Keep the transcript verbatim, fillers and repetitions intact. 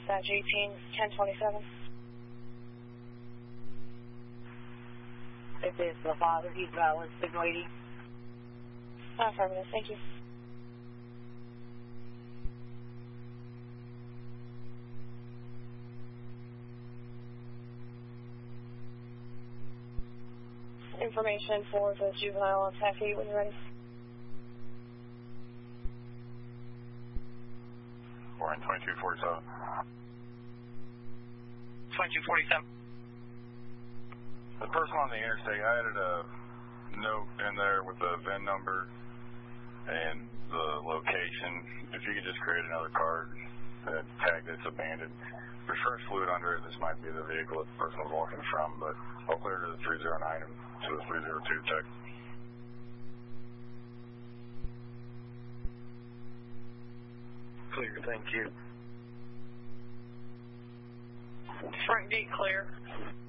dispatch eighteen ten twenty-seven. If it's the father, he's valid, signal eighty. Affirmative, thank you. Information for the juvenile on taxi when you're ready. We're in twenty-two forty-seven. twenty-two forty-seven. The person on the interstate, I added a note in there with the V I N number and the location. If you could just create another card that tag that's abandoned. There's fresh fluid under it. This might be the vehicle that the person was walking from, but I'll clear to the three oh nine and to the three oh two tech. Clear, thank you. Front gate clear.